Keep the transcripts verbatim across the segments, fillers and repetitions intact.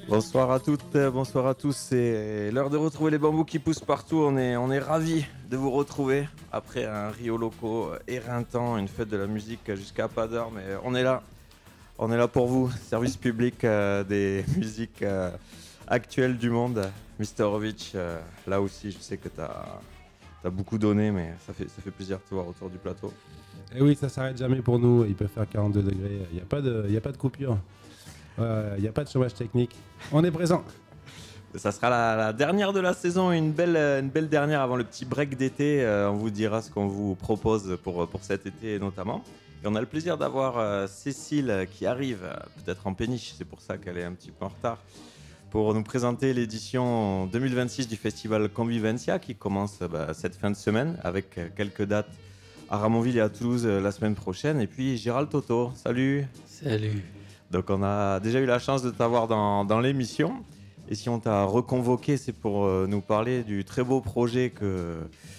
Bonsoir à toutes, bonsoir à tous. C'est l'heure de retrouver les bambous qui poussent partout. On est, on est ravis de vous retrouver après un Rio Loco éreintant, une fête de la musique jusqu'à pas d'heure. Mais on est là, on est là pour vous. Service public euh, des musiques euh, actuelles du monde. mister Ovitch, euh, là aussi, je sais que tu as beaucoup donné, mais ça fait, ça fait plaisir de te voir autour du plateau. Et oui, ça s'arrête jamais pour nous. Il peut faire quarante-deux degrés. Il n'y a pas de, il y a pas de coupure. Il euh, n'y a pas de chômage technique. On est présent. Ça sera la, la dernière de la saison, une belle, une belle dernière avant le petit break d'été. Euh, on vous dira ce qu'on vous propose pour, pour cet été notamment. Et on a le plaisir d'avoir euh, Cécile qui arrive, euh, peut-être en péniche, c'est pour ça qu'elle est un petit peu en retard, pour nous présenter l'édition deux mille vingt-six du festival Convivencia qui commence bah, cette fin de semaine avec quelques dates à Ramonville et à Toulouse euh, la semaine prochaine. Et puis Gérald Toto, salut. Salut. Donc on a déjà eu la chance de t'avoir dans, dans l'émission. Et si on t'a reconvoqué, c'est pour euh, nous parler du très beau projet que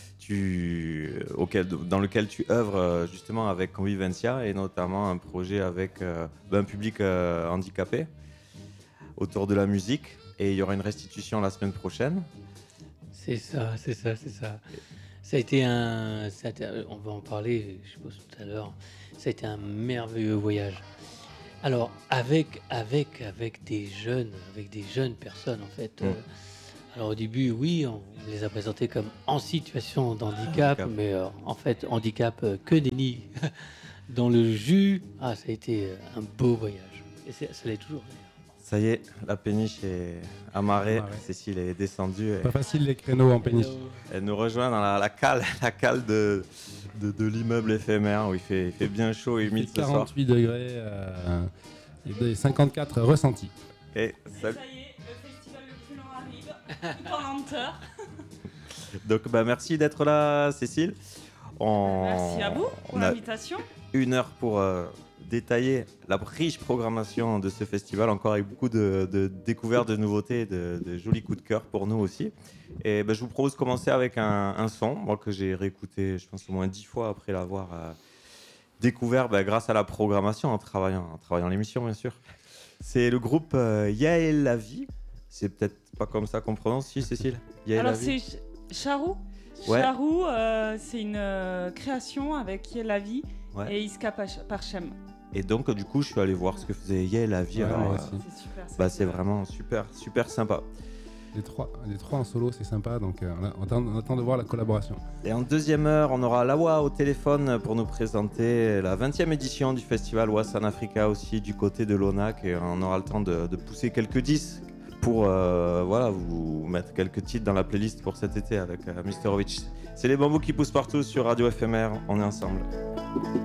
tu, auquel, dans lequel tu œuvres euh, justement avec Convivencia, et notamment un projet avec euh, un public euh, handicapé autour de la musique. Et il y aura une restitution la semaine prochaine. C'est ça, c'est ça, c'est ça. Ça a été un... Ça a été, on va en parler, je suppose, tout à l'heure. Ça a été un merveilleux voyage. Alors, avec, avec, avec des jeunes, avec des jeunes personnes, en fait. Mmh. Euh, alors, au début, oui, on les a présentés comme en situation d'handicap, handicap. mais euh, en fait, handicap euh, que déni dans le jus. Ah, ça a été un beau voyage. Et ça l'est toujours, d'ailleurs. Ça y est, la péniche est amarrée. amarrée. Cécile est descendue. Pas et... facile les créneaux en péniche. Elle nous rejoint dans la, la cale, la cale de, de, de l'immeuble éphémère où il fait, il fait bien chaud et humide ce soir. quarante-huit degrés euh, et cinquante-quatre ressentis. Et ça, ça y est, le festival le plus long arrive pendant une heure. Donc bah, merci d'être là, Cécile. On... Merci à vous pour l'invitation. Une heure pour euh, détailler la riche programmation de ce festival, encore avec beaucoup de, de découvertes, de nouveautés, de, de jolis coups de cœur pour nous aussi. Et bah, je vous propose de commencer avec un, un son, moi que j'ai réécouté, je pense au moins dix fois après l'avoir euh, découvert bah, grâce à la programmation, en travaillant, en travaillant l'émission bien sûr. C'est le groupe euh, Yael La Vie. C'est peut-être pas comme ça qu'on prononce, si Cécile. Yael Alors La Vie. c'est Charou. Ouais. Charou, euh, c'est une euh, création avec Yael La Vie ouais. et Iska Parchem. Et donc du coup, je suis allé voir ce que faisait Yael La Vie. Ouais, alors, euh, c'est super. Bah, c'est vraiment super, super sympa. Les trois, les trois en solo, c'est sympa, donc euh, on, a, on, attend, on attend de voir la collaboration. Et en deuxième heure, on aura Lawa au téléphone pour nous présenter la vingtième édition du festival Wassan Africa aussi du côté de l'O N A C. Et on aura le temps de, de pousser quelques disques pour euh, voilà, vous mettre quelques titres dans la playlist pour cet été avec euh, mister Ovitch. C'est les bambous qui poussent partout sur Radio F M R, on est ensemble.